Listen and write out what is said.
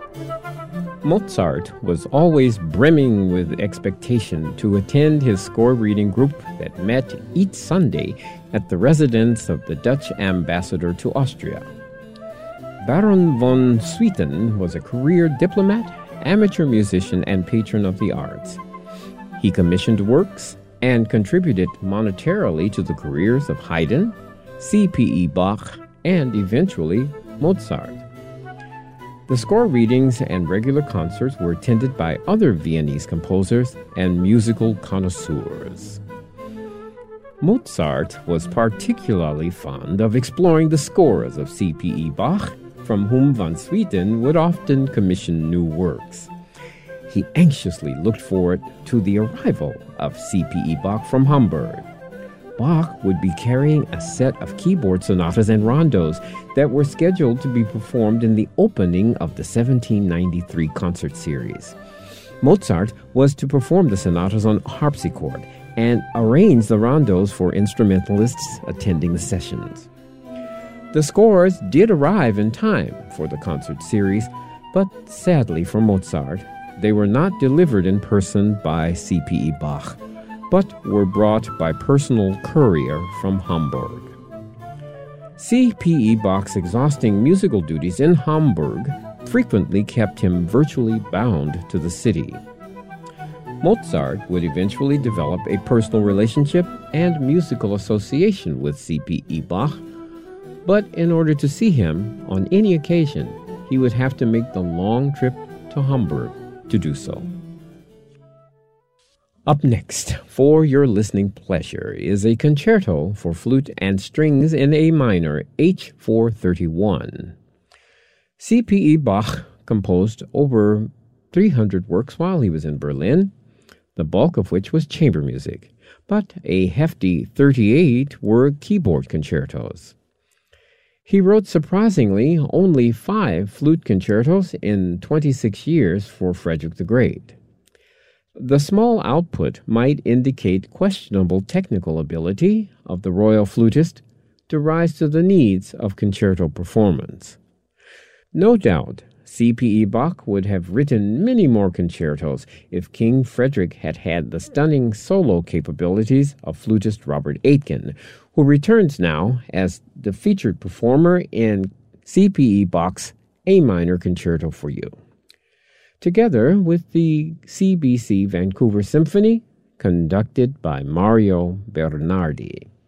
Mozart was always brimming with expectation to attend his score reading group that met each Sunday at the residence of the Dutch ambassador to Austria. Baron von Swieten was a career diplomat, amateur musician, and patron of the arts. He commissioned works and contributed monetarily to the careers of Haydn, C.P.E. Bach, and eventually Mozart. The score readings and regular concerts were attended by other Viennese composers and musical connoisseurs. Mozart was particularly fond of exploring the scores of C.P.E. Bach, from whom von Swieten would often commission new works. He anxiously looked forward to the arrival of C.P.E. Bach from Hamburg. Bach would be carrying a set of keyboard sonatas and rondos that were scheduled to be performed in the opening of the 1793 concert series. Mozart was to perform the sonatas on harpsichord and arrange the rondos for instrumentalists attending the sessions. The scores did arrive in time for the concert series, but sadly for Mozart, they were not delivered in person by C.P.E. Bach, but were brought by personal courier from Hamburg. C.P.E. Bach's exhausting musical duties in Hamburg frequently kept him virtually bound to the city. Mozart would eventually develop a personal relationship and musical association with C.P.E. Bach, but in order to see him on any occasion, he would have to make the long trip to Hamburg to do so. Up next, for your listening pleasure, is a concerto for flute and strings in A minor, H431. C.P.E. Bach composed over 300 works while he was in Berlin, the bulk of which was chamber music, but a hefty 38 were keyboard concertos. He wrote surprisingly only 5 flute concertos in 26 years for Frederick the Great. The small output might indicate questionable technical ability of the royal flutist to rise to the needs of concerto performance. No doubt, C.P.E. Bach would have written many more concertos if King Frederick had had the stunning solo capabilities of flutist Robert Aitken, who returns now as the featured performer in C.P.E. Bach's A minor concerto for you, together with the CBC Vancouver Symphony, conducted by Mario Bernardi.